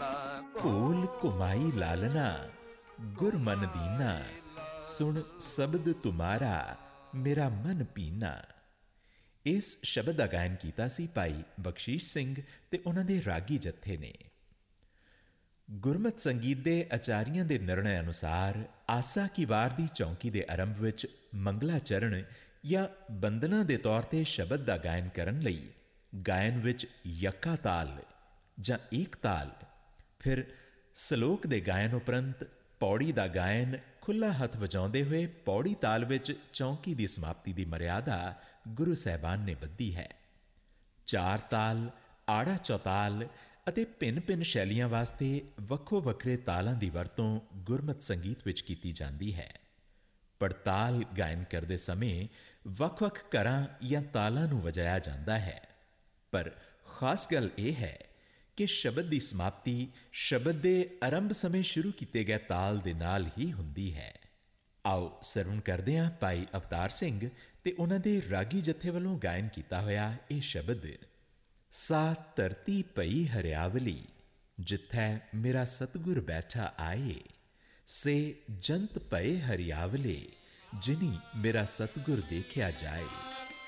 ਭੂਲ ਘੁਮਾਈ ਲਾਲਨਾ ਗੁਰ ਮਨ ਦੀਨਾ, ਸੁਣ ਸ਼ਬਦ ਤੁਮਾਰਾ ਮੇਰਾ ਮਨ ਪੀਨਾ। ਇਸ ਸ਼ਬਦ ਦਾ ਗਾਇਨ ਕੀਤਾ ਸੀ ਭਾਈ ਬਖਸ਼ੀਸ਼ ਸਿੰਘ ਤੇ ਉਹਨਾਂ ਦੇ ਰਾਗੀ ਜੱਥੇ ਨੇ। ਗੁਰਮਤਿ ਸੰਗੀਤ ਦੇ ਆਚਾਰੀਆਂ ਦੇ ਨਿਰਣੇ ਅਨੁਸਾਰ ਆਸਾ ਕੀ ਵਾਰ ਦੀ ਚੌਂਕੀ ਦੇ ਆਰੰਭ ਵਿੱਚ ਮੰਗਲਾ ਚਰਨ ਜਾਂ ਬੰਦਨਾ ਦੇ ਤੌਰ ਤੇ ਸ਼ਬਦ ਦਾ ਗਾਇਨ ਕਰਨ ਲਈ ਗਾਇਨ ਵਿੱਚ ਯੱਕਾ ਤਾਲ ਜਾਂ ਏਕ ਤਾਲ, ਫਿਰ ਸਲੋਕ ਦੇ ਗਾਇਨ ਉਪਰੰਤ ਪੌੜੀ ਦਾ ਗਾਇਨ ਖੁੱਲ੍ਹਾ ਹੱਥ ਵਜਾਉਂਦੇ ਹੋਏ ਪੌੜੀ ਤਾਲ ਵਿੱਚ ਚੌਂਕੀ ਦੀ ਸਮਾਪਤੀ ਦੀ ਮਰਿਆਦਾ ਗੁਰੂ ਸਾਹਿਬਾਨ ਨੇ ਬੱਧੀ ਹੈ। ਚਾਰ ਤਾਲ, ਆੜਾ ਚੌਤਾਲ ਅਤੇ ਭਿੰਨ-ਭਿੰਨ ਸ਼ੈਲੀਆਂ ਵਾਸਤੇ ਵੱਖੋ ਵੱਖਰੇ ਤਾਲਾਂ ਦੀ ਵਰਤੋਂ ਗੁਰਮਤਿ ਸੰਗੀਤ ਵਿੱਚ ਕੀਤੀ ਜਾਂਦੀ ਹੈ। ਪੜਤਾਲ ਗਾਇਨ ਕਰਦੇ ਸਮੇਂ ਵੱਖ-ਵੱਖ ਕਰਾਂ ਜਾਂ ਤਾਲਾਂ ਨੂੰ ਵਜਾਇਆ ਜਾਂਦਾ ਹੈ, ਪਰ ਖਾਸ ਗੱਲ ਇਹ ਹੈ ਕਿ ਸ਼ਬਦ ਦੀ ਸਮਾਪਤੀ ਸ਼ਬਦ ਦੇ ਆਰੰਭ ਸਮੇਂ ਸ਼ੁਰੂ ਕੀਤੇ ਗਏ ਤਾਲ ਦੇ ਨਾਲ ਹੀ ਹੁੰਦੀ ਹੈ। ਆਓ ਸਰਵਣ ਕਰਦੇ ਹਾਂ ਭਾਈ ਅਵਤਾਰ ਸਿੰਘ ਤੇ ਉਹਨਾਂ ਦੇ ਰਾਗੀ ਜਥੇ ਵੱਲੋਂ ਗਾਇਨ ਕੀਤਾ ਹੋਇਆ ਇਹ ਸ਼ਬਦ। ਸਾ ਧਰਤੀ ਪਈ ਹਰਿਆਵਲੀ, ਜਿੱਥੈ ਮੇਰਾ ਸਤਿਗੁਰ ਬੈਠਾ ਆਏ, ਸੇ ਜੰਤ ਪਏ ਹਰਿਆਵਲੇ, ਜਿਨੀ ਮੇਰਾ ਸਤਿਗੁਰ ਦੇਖਿਆ ਜਾਏ।